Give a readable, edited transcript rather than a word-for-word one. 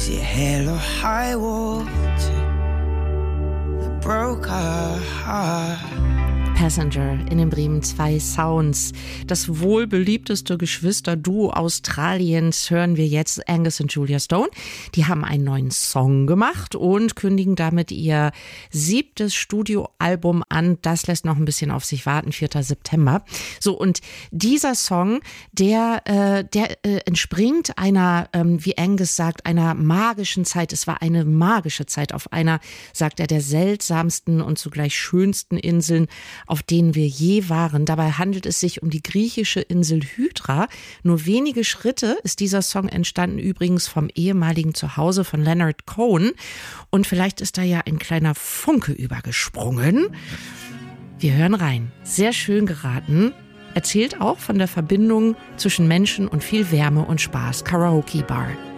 Was it hell or high water that broke our heart? Passenger in den Bremen 2 Sounds. Das wohl beliebteste Geschwisterduo Australiens hören wir jetzt, Angus und Julia Stone. Die haben einen neuen Song gemacht und kündigen damit ihr 7. Studioalbum an. Das lässt noch ein bisschen auf sich warten, 4. September. So, und dieser Song, der entspringt einer, wie Angus sagt, einer magischen Zeit. Es war eine magische Zeit auf einer, sagt er, der seltsamsten und zugleich schönsten Inseln, auf denen wir je waren. Dabei handelt es sich um die griechische Insel Hydra. Nur wenige Schritte ist dieser Song entstanden, übrigens vom ehemaligen Zuhause von Leonard Cohen. Und vielleicht ist da ja ein kleiner Funke übergesprungen. Wir hören rein. Sehr schön geraten. Erzählt auch von der Verbindung zwischen Menschen und viel Wärme und Spaß. Karaoke Bar.